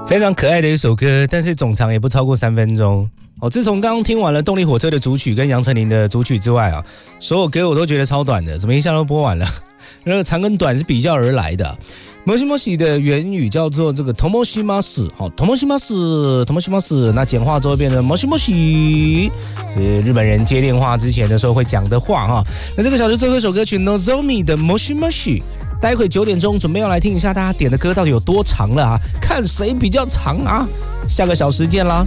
非常可爱的一首歌，但是总长也不超过3分钟。自从刚刚听完了动力火车的主曲跟杨丞琳的主曲之外所有歌我都觉得超短的，怎么一下都播完了？那个长跟短是比较而来的。摩西摩西的原语叫做这个 Tomoshimasu， Tomoshimasu， 那简化之后变成摩西摩西，日本人接电话之前的时候会讲的话那这个小时最后一首歌曲 Nozomi 的摩西摩西，待会9点钟准备要来听一下大家点的歌到底有多长了看谁比较长下个小时见啦。